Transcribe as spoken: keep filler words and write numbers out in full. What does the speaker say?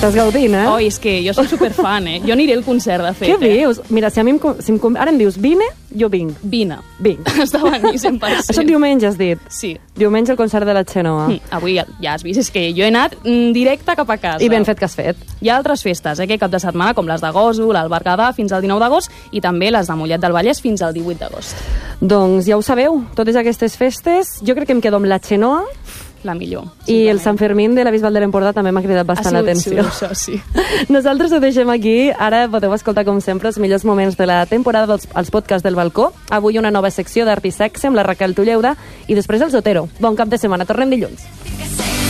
Estàs gaudint, eh? Oi, és que jo soc superfan, eh? Jo aniré al concert, de fet. Què dius? Mira, si a mi em, si em, ara em dius vine, jo vinc. Vine. Vinc. Està boníssim, per cent. Això diumenge has dit? Sí. Diumenge al concert de la Xenoa. Mm, avui ja, ja has vist, és que jo he anat mm, directe cap a casa. I ben fet que has fet. Hi ha altres festes, eh, aquest cap de setmana, com les de Gósol, el Berguedà, fins al dinou d'agost, i també les de Mollet del Vallès fins al divuit d'agost. Doncs ja ho sabeu, totes aquestes festes, jo crec que em quedo amb la Xenoa, la millor. I el Sant Fermín de la Bisbal de l'Empordà també m'ha cridat bastant l'atenció. Això, sí. Nosaltres ho deixem aquí. Ara podeu escoltar, com sempre, els millors moments de la temporada dels els podcasts del balcó. Avui una nova secció d'Art i Sexe amb la Raquel Tulleuda i després el Zotero. Bon cap de setmana. Tornem dilluns.